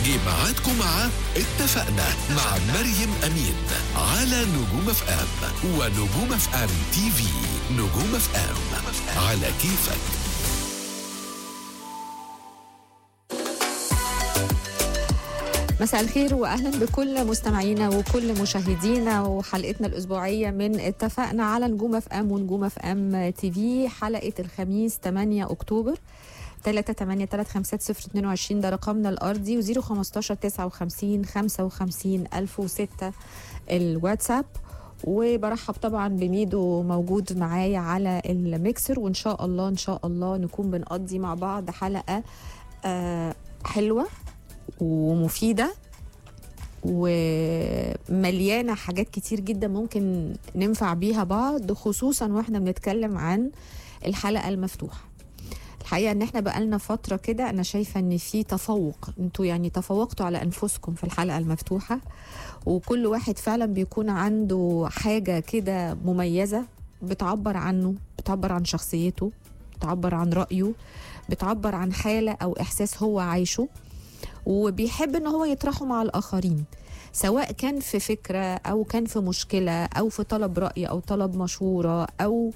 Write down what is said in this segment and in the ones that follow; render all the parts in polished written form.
جه ميعادكم مع اتفقنا مع مريم أمين على نجوم اف ام ونجوم اف ام تي في. نجوم اف ام على كيفك. مساء الخير واهلا بكل مستمعينا وكل مشاهدينا وحلقتنا الاسبوعيه من اتفقنا على نجوم اف ام ونجوم اف ام تي في. حلقه الخميس 8 اكتوبر 3835022 ده رقمنا الارضي، و015 59 55 1006 الواتساب. وبرحب طبعا بميدو موجود معايا على الميكسر، وان شاء الله نكون بنقضي مع بعض حلقه حلوه ومفيدة ومليانة حاجات كتير جدا ممكن ننفع بيها بعض، خصوصا واحنا بنتكلم عن الحلقة المفتوحة. الحقيقة ان احنا بقالنا فترة كده انا شايفة ان في تفوق، انتوا يعني تفوقتوا على انفسكم في الحلقة المفتوحة، وكل واحد فعلا بيكون عنده حاجة كده مميزة بتعبر عنه، بتعبر عن شخصيته، بتعبر عن رأيه، بتعبر عن حالة او احساس هو عايشه، وبيحب ان هو يطرحه مع الاخرين، سواء كان في فكرة او كان في مشكلة او في طلب رأي او طلب مشورة او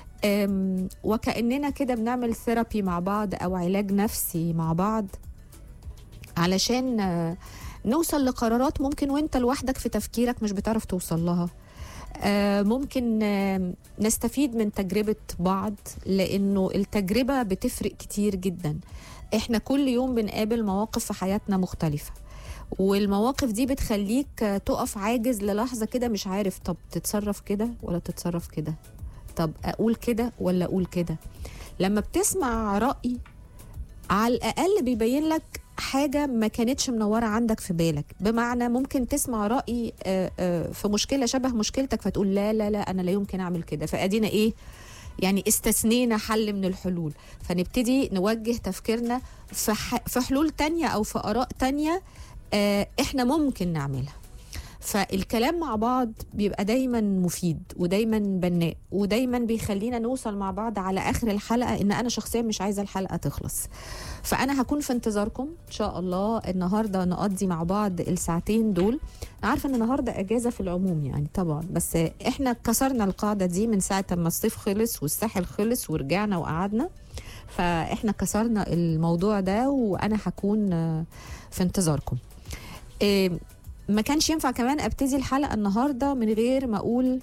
وكأننا كده بنعمل ثيرابي مع بعض او علاج نفسي مع بعض، علشان نوصل لقرارات ممكن وانت لوحدك في تفكيرك مش بتعرف توصل لها. ممكن نستفيد من تجربة بعض، لانه التجربة بتفرق كتير جدا. احنا كل يوم بنقابل مواقف في حياتنا مختلفة، والمواقف دي بتخليك تقف عاجز للحظة كده، مش عارف طب تتصرف كده ولا تتصرف كده، طب اقول كده ولا اقول كده. لما بتسمع رأي على الاقل بيبين لك حاجة ما كانتش منورة عندك في بالك، بمعنى ممكن تسمع رأي في مشكلة شبه مشكلتك فتقول لا لا لا انا لا يمكن اعمل كده، فادينا ايه يعني استثنينا حل من الحلول، فنبتدي نوجه تفكيرنا في حلول تانية أو في آراء تانية إحنا ممكن نعملها. فالكلام مع بعض بيبقى دايما مفيد ودايما بناء، ودايما بيخلينا نوصل مع بعض على آخر الحلقة إن أنا شخصيا مش عايزة الحلقة تخلص. فأنا هكون في انتظاركم إن شاء الله النهاردة نقضي مع بعض الساعتين دول. أنا عارفة إن النهاردة أجازة في العموم يعني طبعا، بس إحنا كسرنا القاعدة دي من ساعة ما الصيف خلص والساحل خلص ورجعنا وقعدنا، فإحنا كسرنا الموضوع ده وأنا هكون في انتظاركم. ما كانش ينفع كمان ابتدي الحلقة النهاردة من غير ما اقول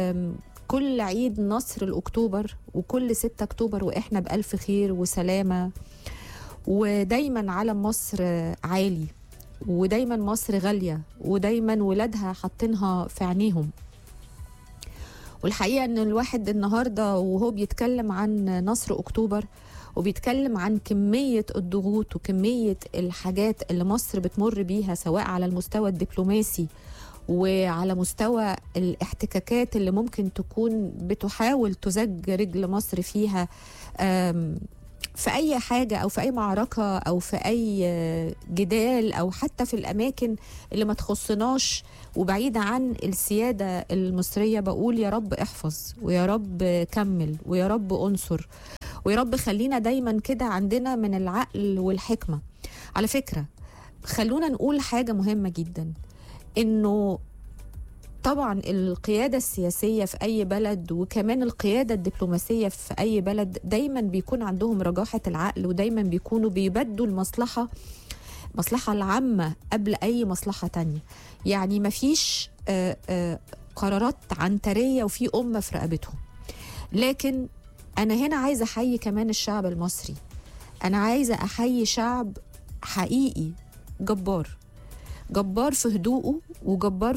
كل عيد نصر الأكتوبر وكل 6 أكتوبر وإحنا بألف خير وسلامة، ودايما علم مصر عالي، ودايما مصر غالية، ودايما ولادها حاطينها في عينيهم. والحقيقة ان الواحد النهاردة وهو بيتكلم عن نصر أكتوبر وبيتكلم عن كمية الضغوط وكمية الحاجات اللي مصر بتمر بيها، سواء على المستوى الدبلوماسي وعلى مستوى الاحتكاكات اللي ممكن تكون بتحاول تزج رجل مصر فيها في أي حاجة أو في أي معركة أو في أي جدال أو حتى في الأماكن اللي ما تخصناش وبعيدة عن السيادة المصرية. بقول يا رب احفظ، ويا رب كمل، ويا رب انصر، ويا رب خلينا دايما كده عندنا من العقل والحكمة. على فكرة خلونا نقول حاجة مهمة جدا، انه طبعا القيادة السياسية في أي بلد وكمان القيادة الدبلوماسية في أي بلد دايما بيكون عندهم رجاحة العقل، ودايما بيكونوا بيبدوا المصلحة العامة قبل أي مصلحة تانية. يعني مفيش قرارات عنترية وفي أمة في رقبتهم. لكن أنا هنا عايزة أحيي كمان الشعب المصري، أنا عايزة أحيي شعب حقيقي جبار، جبار في هدوءه، وجبار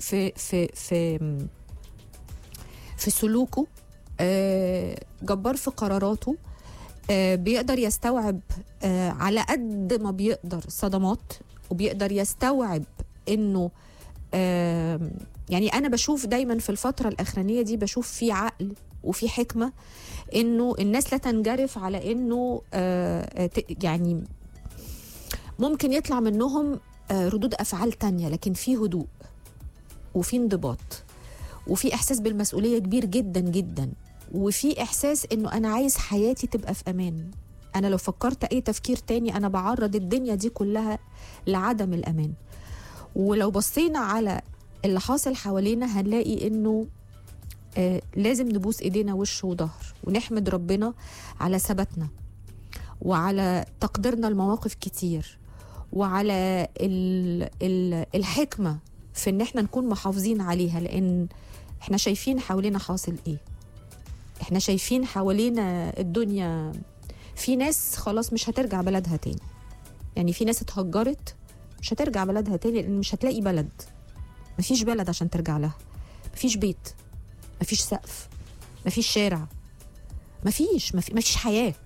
في سلوكه، جبار في قراراته، بيقدر يستوعب على قد ما بيقدر صدمات، وبيقدر يستوعب انه يعني انا بشوف دايما في الفترة الاخرانية دي بشوف في عقل وفي حكمة، انه الناس لا تنجرف على انه يعني ممكن يطلع منهم ردود افعال تانية، لكن في هدوء وفي انضباط وفي احساس بالمسؤولية كبير جدا جدا، وفي احساس انه انا عايز حياتي تبقى في امان، أنا لو فكرت أي تفكير تاني أنا بعرض الدنيا دي كلها لعدم الأمان. ولو بصينا على اللي حاصل حوالينا هنلاقي إنه لازم نبوس إيدينا وش وظهر ونحمد ربنا على ثباتنا وعلى تقديرنا المواقف كتير وعلى الحكمة في إن احنا نكون محافظين عليها، لأن احنا شايفين حوالينا حاصل إيه. احنا شايفين حوالينا الدنيا، في ناس خلاص مش هترجع بلدها تاني، يعني في ناس اتهجرت مش هترجع بلدها تاني لأن مش هتلاقي بلد، مفيش بلد عشان ترجع لها، مفيش بيت، مفيش سقف، مفيش شارع، مفيش حياة.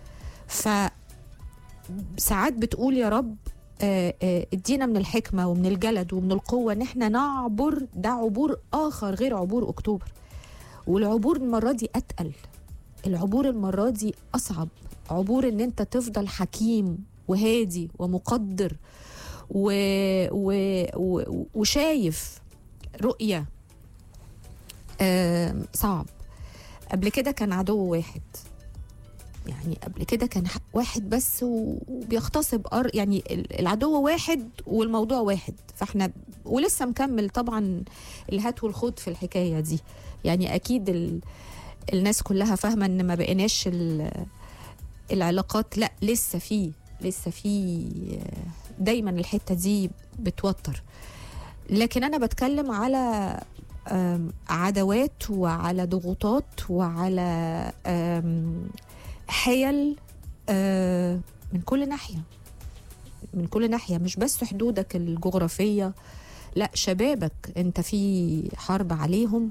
فساعات بتقول يا رب ادينا من الحكمة ومن الجلد ومن القوة ان احنا نعبر، ده عبور آخر غير عبور أكتوبر. والعبور المرة دي أتقل، العبور المرة دي أصعب، عبور ان انت تفضل حكيم وهادي ومقدر وشايف رؤية. صعب. قبل كده كان عدو واحد، يعني قبل كده كان واحد بس وبيغتصب يعني العدو واحد والموضوع واحد. فاحنا ولسه مكمل طبعا الهات والخوض في الحكاية دي، يعني أكيد الناس كلها فاهمة ان ما بقيناش العلاقات، لا لسه في دايما الحتة دي بتوتر. لكن أنا بتكلم على عدوات وعلى ضغوطات وعلى حيل من كل ناحية، مش بس حدودك الجغرافية، لا شبابك انت في حرب عليهم،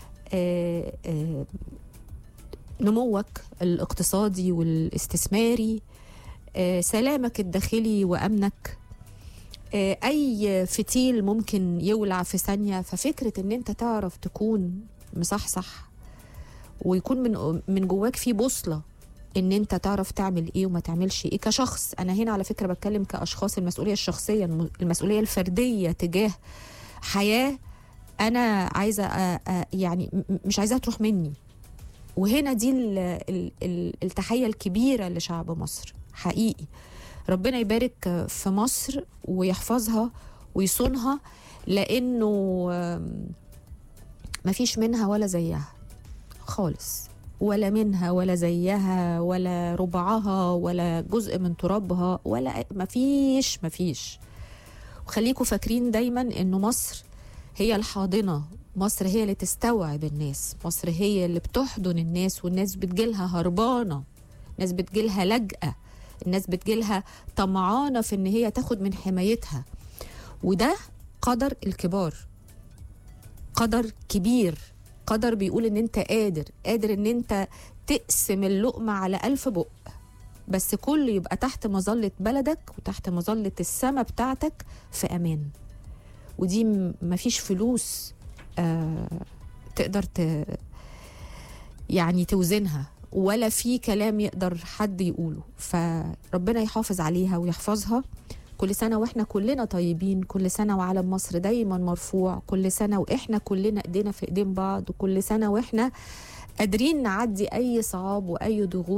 نموك الاقتصادي والاستثماري، سلامك الداخلي وأمنك، أي فتيل ممكن يولع في ثانية. ففكرة ان انت تعرف تكون مصحصح ويكون من جواك في بوصلة ان انت تعرف تعمل ايه وما تعملش ايه كشخص. انا هنا على فكرة بتكلم كأشخاص، المسؤولية الشخصية، المسؤولية الفردية تجاه حياة انا عايزة يعني مش عايزاها تروح مني. وهنا دي التحية الكبيرة لشعب مصر حقيقي. ربنا يبارك في مصر ويحفظها ويصونها، لأنه مفيش منها ولا زيها خالص، ولا منها ولا زيها ولا ربعها ولا جزء من ترابها، ولا مفيش. وخليكوا فاكرين دايما إنه مصر هي الحاضنة، مصر هي اللي تستوعب الناس، مصر هي اللي بتحضن الناس، والناس بتجيلها هربانة، الناس بتجيلها لجأة، الناس بتجيلها طمعانة في ان هي تاخد من حمايتها. وده قدر الكبار، قدر كبير، قدر بيقول ان انت قادر ان انت تقسم اللقمة على 1000 بق، بس كل يبقى تحت مظلة بلدك وتحت مظلة السما بتاعتك في امان. ودي مفيش فلوس تقدر يعني توزنها، ولا في كلام يقدر حد يقوله. فربنا يحافظ عليها ويحفظها. كل سنة وإحنا كلنا طيبين، كل سنة وعلم مصر دايما مرفوع، كل سنة وإحنا كلنا إيدينا في إيدين بعض، وكل سنة وإحنا قادرين نعدي أي صعاب وأي ضغوط